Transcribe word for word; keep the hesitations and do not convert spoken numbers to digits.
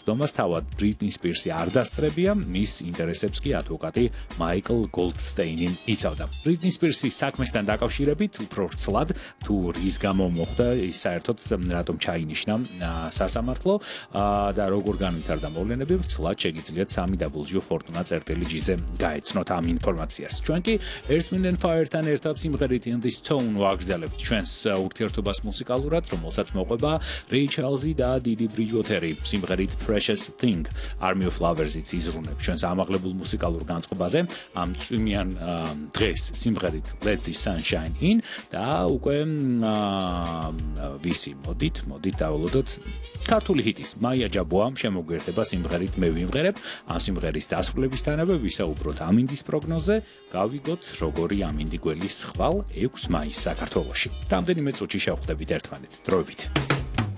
სხდომას თავად ბრიტნი სპირსი არ დასწრებია, მის ინტერესებს კი ადვოკატი მაიკლ გოლდსტეინი იცავდა. ბრიტნი სპირსის საქმესთან დაკავშირებით უფრო ვრცლად თუ რის გამო მოხდა ის საერთოდ რატომ ჩაინიშნა სასამართლო და როგორ განვითარდა მოვლენები, ვრცლად შეგიძლიათ სამი დაბლიუ ფორტუნა წერტილი ჯი-ზე გაეცნოთ ამ ინფორმაციას. ჩვენ კი Earth, Wind and Fire-თან ერთად სიმღერით In This Tone ვაგრძელებთ ჩვენს ურთიერთობას მუსიკალურად, რომელსაც მოყვება Ray Charles-ი და დიდი ბრიჯვოტერი სიმღერით Precious Thing. Army of Lovers-იც იზრუნებს ჩვენს ამაღლებულ მუსიკალურ განწყობაზე ამ წვიმიან დღეს სიმღერით Let the Sunshine In და უკვე ვისი მოდით, მოდით დაველოდოთ ქართული ჰიტის მაია ჯაბოამ შემოგვიერთება სიმღერით მე ვიმღერებ. ამ სიმღერის დასრულებისთანავე ვისაუბროთ ამინდის პროგნოზზე, გავიგოთ როგორი ამინდი გველის ხვალ ექვსი მაისს საქართველოში. რამდენიმე წუთში შევხვდებით ერთმანეთს. დროებით.